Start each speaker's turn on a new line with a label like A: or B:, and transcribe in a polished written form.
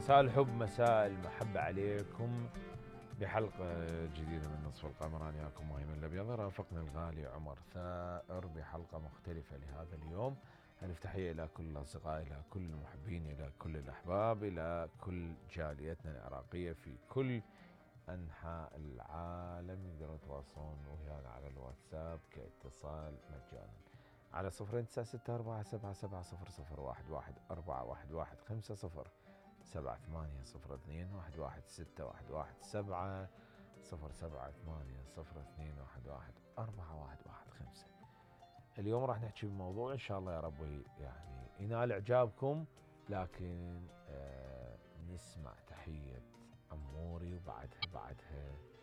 A: مساء الحب مساء المحبة عليكم بحلقة جديدة من نصف القمر. أنا وياكم مهيمن الأبيض، رافقنا الغالي عمر ثائر بحلقة مختلفة لهذا اليوم. ألف تحية إلى كل الأصدقاء، إلى كل المحبين، إلى كل الأحباب، إلى كل جاليتنا العراقية في كل أنحاء العالم. يقدرون يتواصلون ويانا على الواتساب كاتصال مجانا على 0 9 6 4 7 7 0 0 1 1 4 1 1 5 0 7 8 0 2 1 1 1 4 1 1 5. اليوم راح نحكي بموضوع إن شاء الله يا رب يعني ينال إعجابكم، لكن نسمع تحية أموري وبعدها